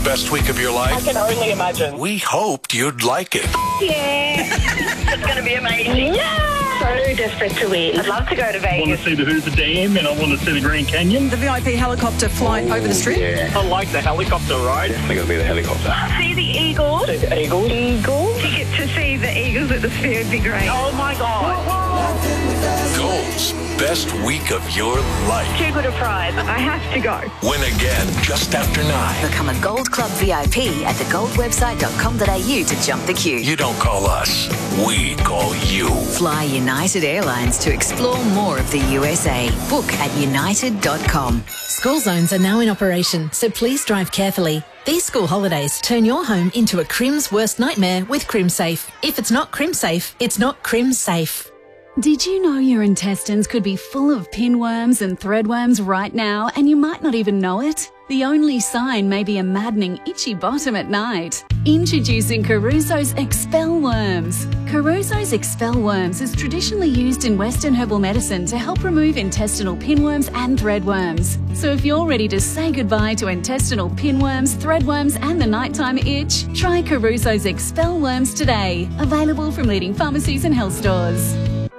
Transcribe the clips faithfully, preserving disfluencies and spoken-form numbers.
Best week of your life? I can only imagine. We hoped you'd like it. Yeah. It's going to be amazing. Yeah. So desperate to win. I'd love to go to I want Vegas. to see the Hoover Dam and I want to see the Grand Canyon. The V I P helicopter flying over the strip. Yeah. I like the helicopter ride. Definitely going to be the helicopter. See the Eagles. See the Eagles. Eagles. Ticket to see the Eagles at the Sphere would be great. Oh my God. Goals. Best week of your life. Too good a prize. I have to go. Win again just after nine. Become a Gold Club V I P at the gold website dot com dot a u to jump the queue. You don't call us, we call you. Fly United Airlines to explore more of the U S A. Book at united dot com. School zones are now in operation, so please drive carefully. These school holidays turn your home into a Crim's worst nightmare with CrimSafe. If it's not CrimSafe, it's not CrimSafe. Did you know your intestines could be full of pinworms and threadworms right now and you might not even know it? The only sign may be a maddening itchy bottom at night. Introducing Caruso's Expel Worms. Caruso's Expel Worms is traditionally used in Western herbal medicine to help remove intestinal pinworms and threadworms. So if you're ready to say goodbye to intestinal pinworms, threadworms and the nighttime itch, try Caruso's Expel Worms today. Available from leading pharmacies and health stores.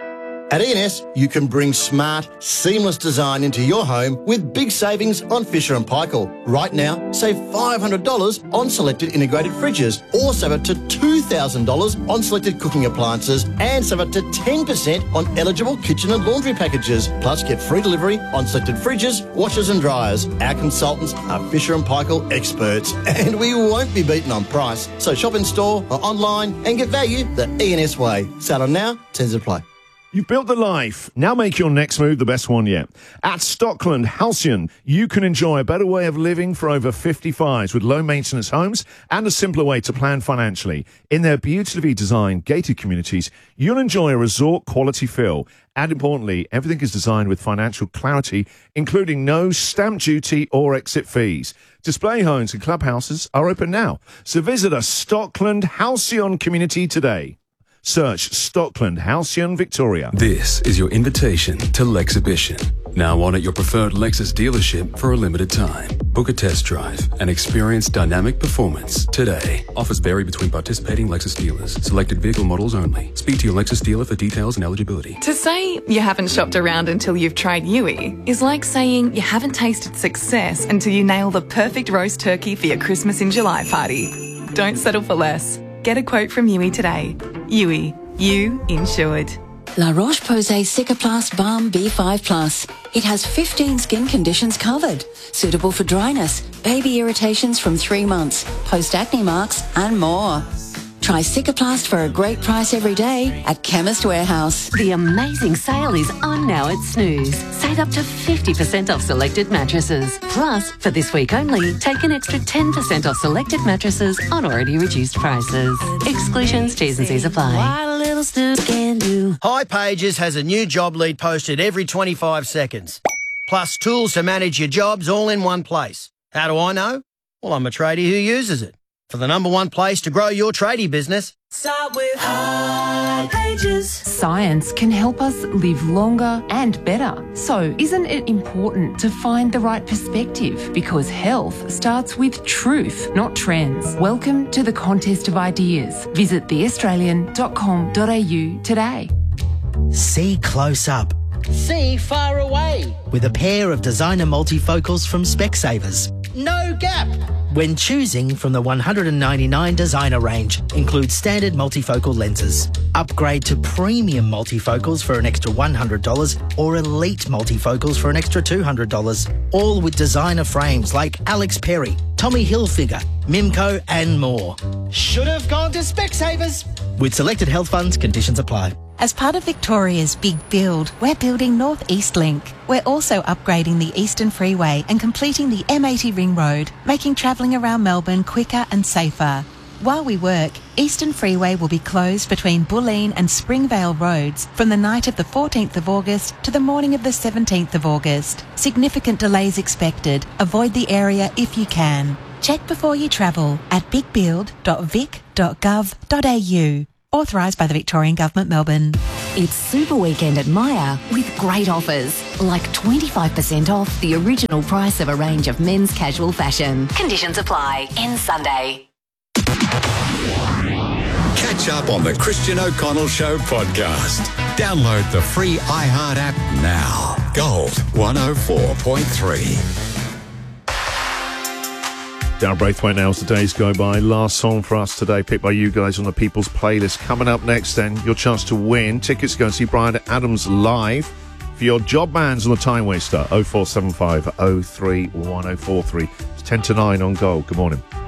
At E and S, you can bring smart, seamless design into your home with big savings on Fisher and Paykel. Right now, save five hundred dollars on selected integrated fridges or save up to two thousand dollars on selected cooking appliances and save up to ten percent on eligible kitchen and laundry packages. Plus, get free delivery on selected fridges, washers and dryers. Our consultants are Fisher and Paykel experts and we won't be beaten on price. So shop in store or online and get value the E and S way. Sale on now, tens of play. You've built the life. Now make your next move the best one yet. At Stockland Halcyon, you can enjoy a better way of living for over fifty-fives with low-maintenance homes and a simpler way to plan financially. In their beautifully designed gated communities, you'll enjoy a resort-quality feel. And importantly, everything is designed with financial clarity, including no stamp duty or exit fees. Display homes and clubhouses are open now. So visit a Stockland Halcyon community today. Search Stockland Halcyon Victoria. This is your invitation to Lexhibition. Now on at your preferred Lexus dealership for a limited time. Book a test drive and experience dynamic performance today. Offers vary between participating Lexus dealers. Selected vehicle models only. Speak to your Lexus dealer for details and eligibility. To say you haven't shopped around until you've tried Yui is like saying you haven't tasted success until you nail the perfect roast turkey for your Christmas in July party. Don't settle for less. Get a quote from Yui today. Yui, you insured. La Roche-Posay Cicaplast Balm B five plus. It has fifteen skin conditions covered. Suitable for dryness, baby irritations from three months, post-acne marks and more. Try Cicaplast for a great price every day at Chemist Warehouse. The amazing sale is on now at Snooze. Save up to fifty percent off selected mattresses. Plus, for this week only, take an extra ten percent off selected mattresses on already reduced prices. Exclusions, T's and C's apply. High Pages has a new job lead posted every twenty-five seconds. Plus tools to manage your jobs all in one place. How do I know? Well, I'm a tradie who uses it. For the number one place to grow your tradie business, start with High Pages. Science can help us live longer and better. So isn't it important to find the right perspective? Because health starts with truth, not trends. Welcome to the contest of ideas. Visit the australian dot com dot a u today. See close up. See far away. With a pair of designer multifocals from Specsavers. No gap. When choosing from the one hundred ninety-nine designer range, includes standard multifocal lenses. Upgrade to premium multifocals for an extra one hundred dollars or elite multifocals for an extra two hundred dollars. All with designer frames like Alex Perry, Tommy Hilfiger, Mimco and more. Should have gone to Specsavers. With selected health funds, conditions apply. As part of Victoria's Big Build, we're building North East Link. We're also upgrading the Eastern Freeway and completing the M eighty Ring Road, making travelling around Melbourne quicker and safer. While we work, Eastern Freeway will be closed between Bulleen and Springvale roads from the night of the fourteenth of August to the morning of the seventeenth of August. Significant delays expected. Avoid the area if you can. Check before you travel at big build dot vic dot gov dot a u. Authorised by the Victorian Government, Melbourne. It's Super Weekend at Myer with great offers, like twenty-five percent off the original price of a range of men's casual fashion. Conditions apply. Ends Sunday. Catch up on the Christian O'Connell Show podcast. Download the free iHeart app now. Gold one oh four point three. Darren Braithwaite now as the days go by. Last song for us today, picked by you guys on the People's Playlist. Coming up next then, your chance to win tickets to go and see Bryan Adams live for your job bands on the Time Waster. oh four seven five oh three one oh four three. It's ten to nine on Gold. Good morning.